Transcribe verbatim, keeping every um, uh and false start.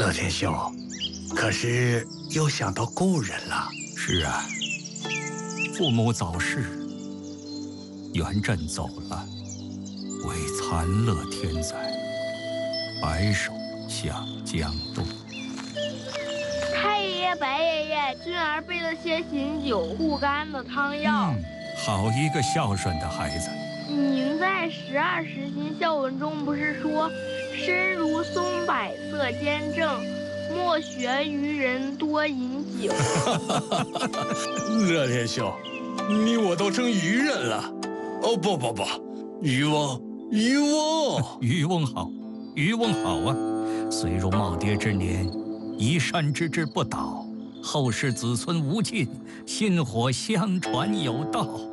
乐天兄，可是又想到故人了。 是啊，父母早逝，元稹走了，为残乐天在，白首向江东。 太爷爷、白爷爷，俊儿备了些醒酒护肝的汤药。 嗯，好一个孝顺的孩子。 您在十二时辰孝文中不是说，身如松柏色坚正，莫学愚人多饮酒。 乐天兄，你我都成愚人了。哦不不不，渔翁，渔翁， 渔翁好，渔翁好啊！虽如耄耋之年，移山之志不倒，后世子孙无尽，薪火相传有道。